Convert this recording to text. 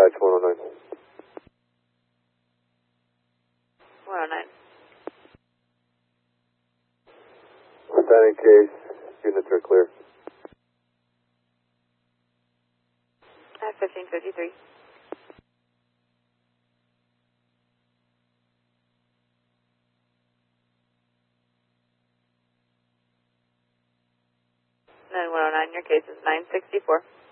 dispatch 109. 109. Standing case, units are clear. 1553. Then 109, your case is 964.